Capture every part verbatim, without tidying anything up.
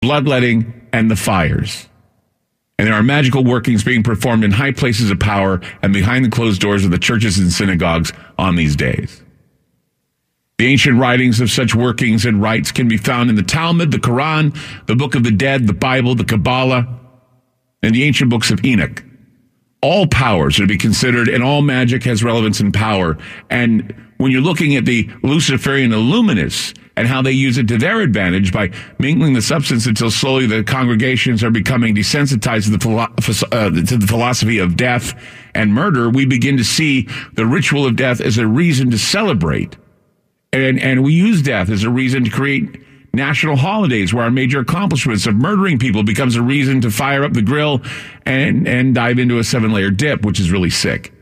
bloodletting, and the fires. And there are magical workings being performed in high places of power and behind the closed doors of the churches and synagogues on these days. The ancient writings of such workings and rites can be found in the Talmud, the Quran, the Book of the Dead, the Bible, the Kabbalah, and the ancient books of Enoch. All powers are to be considered, and all magic has relevance in power. And when you're looking at the Luciferian Illuminists and how they use it to their advantage by mingling the substance until slowly the congregations are becoming desensitized to the, philo- uh, to the philosophy of death and murder, we begin to see the ritual of death as a reason to celebrate. And, and we use death as a reason to create national holidays where our major accomplishments of murdering people becomes a reason to fire up the grill and, and dive into a seven-layer dip, which is really sick.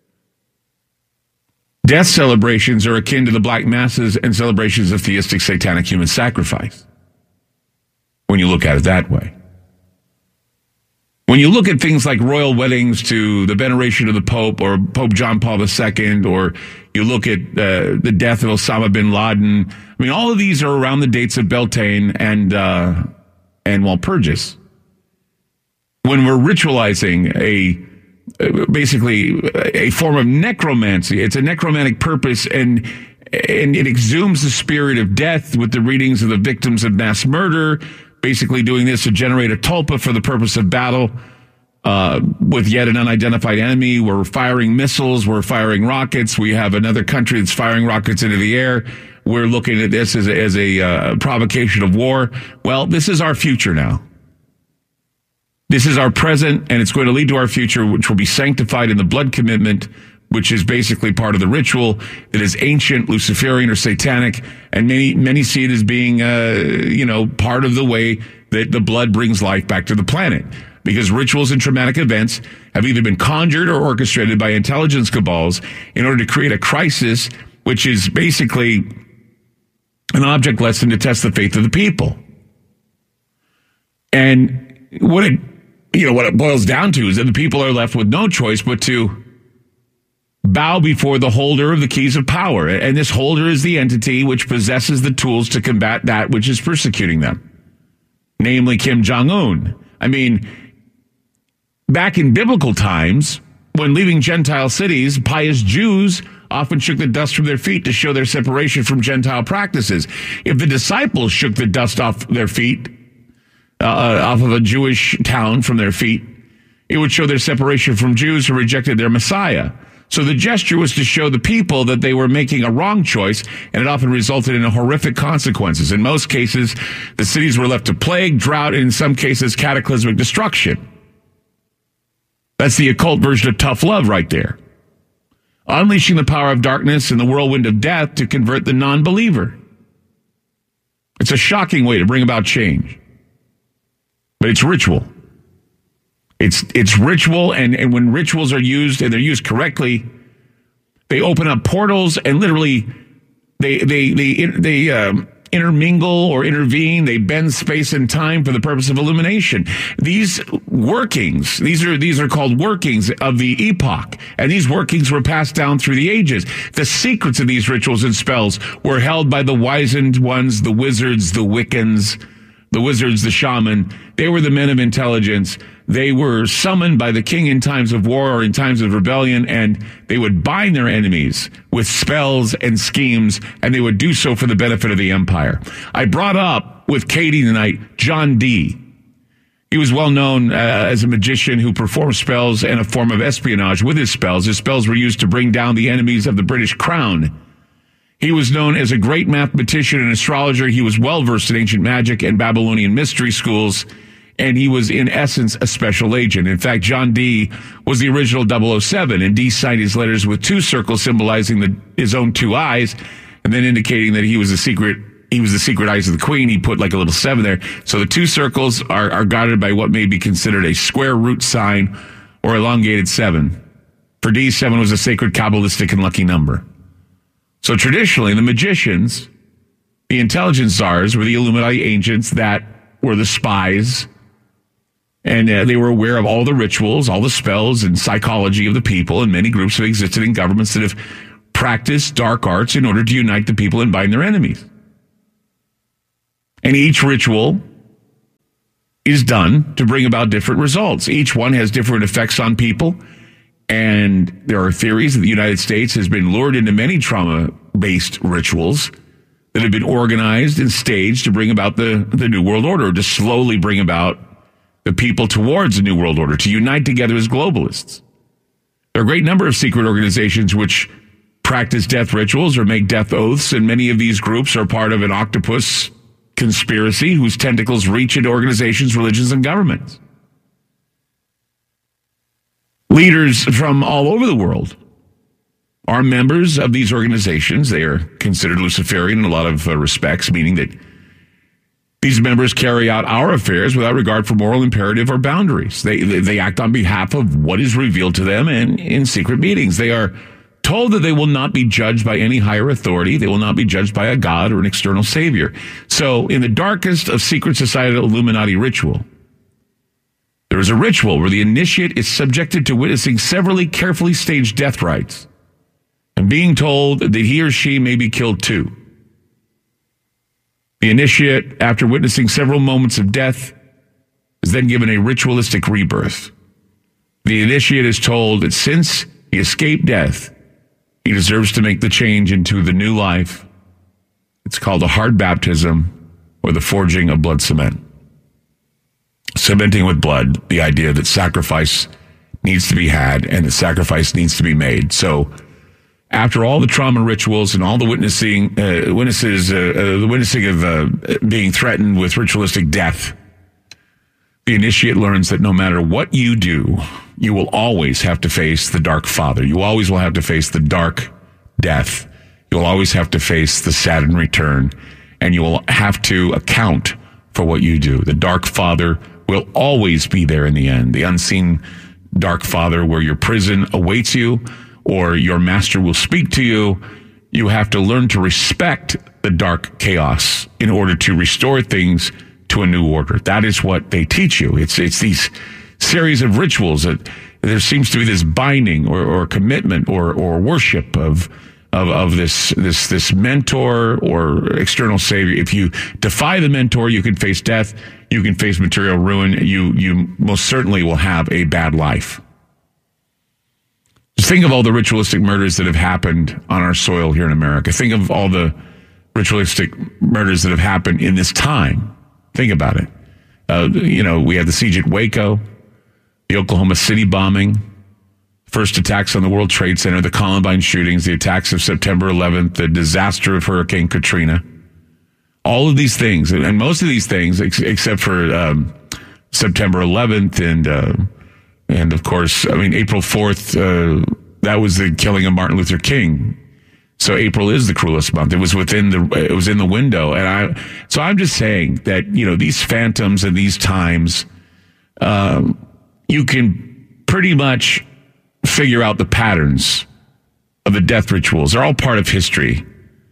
Death celebrations are akin to the black masses and celebrations of theistic satanic human sacrifice, when you look at it that way. When you look at things like royal weddings to the veneration of the Pope or Pope John Paul the Second, or you look at uh, the death of Osama bin Laden, I mean, all of these are around the dates of Beltane and, uh, and Walpurgis. When we're ritualizing a basically a form of necromancy. It's a necromantic purpose, and and it exhumes the spirit of death with the readings of the victims of mass murder, basically doing this to generate a tulpa for the purpose of battle uh, with yet an unidentified enemy. We're firing missiles. We're firing rockets. We have another country that's firing rockets into the air. We're looking at this as a, as a uh, provocation of war. Well, this is our future now. This is our present, and it's going to lead to our future, which will be sanctified in the blood commitment, which is basically part of the ritual that is ancient, Luciferian, or satanic, and many many see it as being, uh, you know, part of the way that the blood brings life back to the planet. Because rituals and traumatic events have either been conjured or orchestrated by intelligence cabals in order to create a crisis, which is basically an object lesson to test the faith of the people. And what it You know, what it boils down to is that the people are left with no choice but to bow before the holder of the keys of power. And this holder is the entity which possesses the tools to combat that which is persecuting them, namely Kim Jong-un. I mean, back in biblical times, when leaving Gentile cities, pious Jews often shook the dust from their feet to show their separation from Gentile practices. If the disciples shook the dust off their feet, Uh, off of a Jewish town from their feet, it would show their separation from Jews who rejected their Messiah. So the gesture was to show the people that they were making a wrong choice, and it often resulted in horrific consequences. In most cases, the cities were left to plague, drought, and in some cases, cataclysmic destruction. That's the occult version of tough love right there. Unleashing the power of darkness and the whirlwind of death to convert the non-believer. It's a shocking way to bring about change. But it's ritual. It's it's ritual, and, and when rituals are used, and they're used correctly, they open up portals, and literally they they they they um, intermingle or intervene. They bend space and time for the purpose of illumination. These workings, these are these are called workings of the epoch, and these workings were passed down through the ages. The secrets of these rituals and spells were held by the wizened ones, the wizards, the Wiccans. The wizards, the shaman, they were the men of intelligence. They were summoned by the king in times of war or in times of rebellion, and they would bind their enemies with spells and schemes, and they would do so for the benefit of the empire. I brought up with Katie tonight John Dee. He was well known uh, as a magician who performed spells and a form of espionage with his spells. His spells were used to bring down the enemies of the British crown. He was known as a great mathematician and astrologer. He was well-versed in ancient magic and Babylonian mystery schools, and he was, in essence, a special agent. In fact, John Dee was the original double oh seven, and Dee signed his letters with two circles symbolizing the, his own two eyes, and then indicating that he was the secret he was the secret eyes of the queen. He put like a little seven there. So the two circles are, are guided by what may be considered a square root sign or elongated seven. For Dee, seven was a sacred, Kabbalistic, and lucky number. So traditionally, the magicians, the intelligence czars, were the Illuminati agents that were the spies, and uh, they were aware of all the rituals, all the spells and psychology of the people, and many groups have existed in governments that have practiced dark arts in order to unite the people and bind their enemies. And each ritual is done to bring about different results. Each one has different effects on people. And there are theories that the United States has been lured into many trauma-based rituals that have been organized and staged to bring about the, the New World Order, to slowly bring about the people towards the New World Order, to unite together as globalists. There are a great number of secret organizations which practice death rituals or make death oaths, and many of these groups are part of an octopus conspiracy whose tentacles reach into organizations, religions, and governments. Leaders from all over the world are members of these organizations. They are considered Luciferian in a lot of uh, respects, meaning that these members carry out our affairs without regard for moral imperative or boundaries. They, they, they act on behalf of what is revealed to them and in secret meetings. They are told that they will not be judged by any higher authority. They will not be judged by a god or an external savior. So in the darkest of secret societal Illuminati ritual, there is a ritual where the initiate is subjected to witnessing severally carefully staged death rites and being told that he or she may be killed too. The initiate, after witnessing several moments of death, is then given a ritualistic rebirth. The initiate is told that since he escaped death, he deserves to make the change into the new life. It's called a hard baptism or the forging of blood cement. Cementing with blood the idea that sacrifice needs to be had and that sacrifice needs to be made. So after all the trauma rituals and all the witnessing, uh, witnesses, uh, uh, the witnessing of uh, being threatened with ritualistic death, the initiate learns that no matter what you do, you will always have to face the dark father. You always will have to face the dark death. You'll always have to face the Saturn return, and you will have to account for what you do. The dark father will always be there in the end. The unseen dark father where your prison awaits you or your master will speak to you. You have to learn to respect the dark chaos in order to restore things to a new order. That is what they teach you. It's it's these series of rituals that there seems to be this binding or, or commitment or or worship of of of this this this mentor or external savior. If you defy the mentor, you can face death. You can face material ruin. You you most certainly will have a bad life. Just think of all the ritualistic murders that have happened on our soil here in America. Think of all the ritualistic murders that have happened in this time. Think about it. Uh, you know, we had the siege at Waco, the Oklahoma City bombing, first attacks on the World Trade Center, the Columbine shootings, the attacks of September eleventh, the disaster of Hurricane Katrina. All of these things, and most of these things, ex- except for um, September eleventh and, uh, and of course, I mean, April fourth, uh, that was the killing of Martin Luther King. So April is the cruelest month. It was within the, it was in the window. And I, so I'm just saying that, you know, these phantoms and these times, um, you can pretty much figure out the patterns of the death rituals. They're all part of history.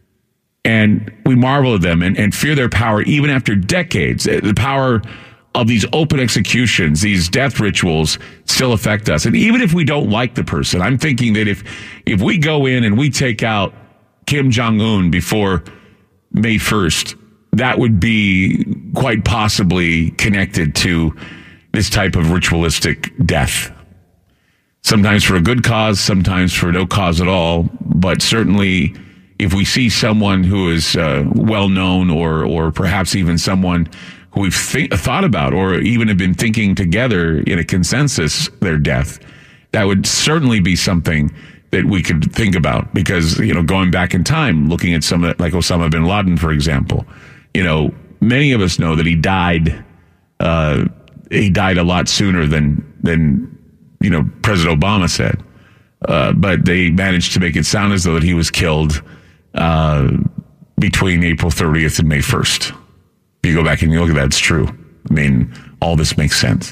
And we marvel at them and, and fear their power even after decades. The power of these open executions, these death rituals still affect us. And even if we don't like the person, I'm thinking that if, if we go in and we take out Kim Jong-un before May first, that would be quite possibly connected to this type of ritualistic death. Sometimes for a good cause, sometimes for no cause at all. But certainly if we see someone who is uh, well known or, or perhaps even someone who we've th- thought about or even have been thinking together in a consensus their death, that would certainly be something that we could think about. Because, you know, going back in time, looking at some like Osama bin Laden, for example, you know, many of us know that he died, uh, he died a lot sooner than, than, you know, President Obama said. Uh, but they managed to make it sound as though that he was killed uh, between April thirtieth and May first. If you go back and you look at that, it's true. I mean, all this makes sense.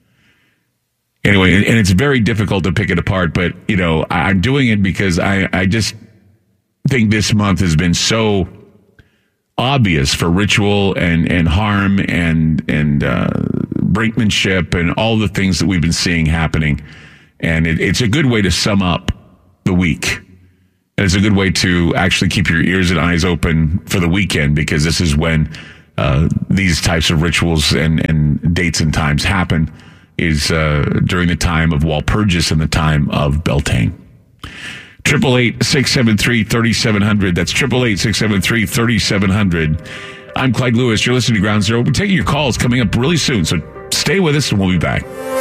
Anyway, and it's very difficult to pick it apart, but, you know, I'm doing it because I, I just think this month has been so obvious for ritual and, and harm and, and uh, brinkmanship and all the things that we've been seeing happening. And it, it's a good way to sum up the week. And it's a good way to actually keep your ears and eyes open for the weekend, because this is when uh, these types of rituals and, and dates and times happen is uh, during the time of Walpurgis and the time of Beltane. Triple eight six seven three thirty seven hundred. That's triple eight six seven three thirty seven hundred. I'm Clyde Lewis. You're listening to Ground Zero. We're taking your calls coming up really soon, so stay with us and we'll be back.